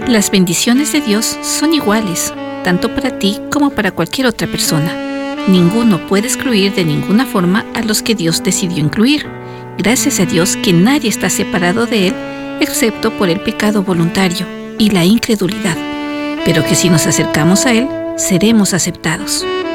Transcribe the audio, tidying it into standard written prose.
Las bendiciones de Dios son iguales, tanto para ti como para cualquier otra persona. Ninguno puede excluir de ninguna forma a los que Dios decidió incluir. Gracias a Dios que nadie está separado de Él, excepto por el pecado voluntario y la incredulidad, pero que si nos acercamos a Él, seremos aceptados.